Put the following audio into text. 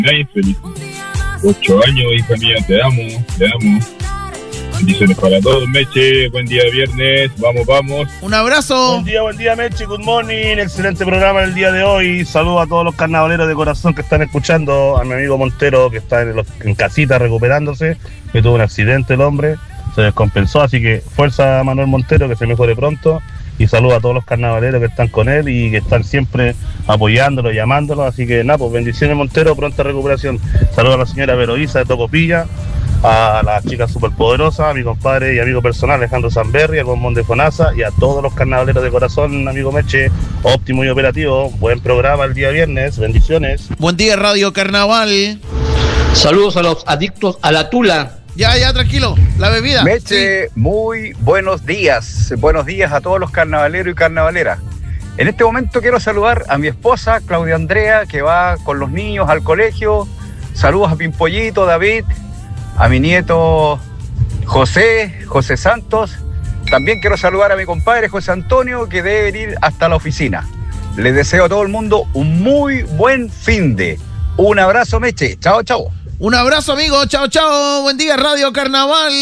Ay, feliz 8 años, hija mía, te amo. Bendiciones para todos, Meche, buen día viernes, vamos. Un abrazo. Buen día, Meche, good morning, excelente programa el día de hoy. Saludos a todos los carnavaleros de corazón que están escuchando, a mi amigo Montero que está en casita recuperándose, que tuvo un accidente el hombre, se descompensó, así que fuerza a Manuel Montero, que se mejore pronto. Y saludo a todos los carnavaleros que están con él y que están siempre apoyándolo, llamándolo. Así que nada, pues bendiciones Montero, pronta recuperación. Saludo a la señora Veroisa de Tocopilla, a la chica superpoderosa, a mi compadre y amigo personal Alejandro Zamberri, al bombón de Fonasa y a todos los carnavaleros de corazón, amigo Meche, óptimo y operativo. Buen programa el día viernes, bendiciones. Buen día, Radio Carnaval. Saludos a los adictos a la tula. Ya, tranquilo, la bebida. Meche, sí. Muy buenos días. Buenos días a todos los carnavaleros y carnavaleras. En este momento quiero saludar a mi esposa, Claudia Andrea, que va con los niños al colegio. Saludos a Pimpollito, David, a mi nieto José Santos. También quiero saludar a mi compadre José Antonio, que debe venir hasta la oficina. Les deseo a todo el mundo un muy buen finde. Un abrazo, Meche. Chao. Un abrazo, amigo. Chao. Buen día, Radio Carnaval.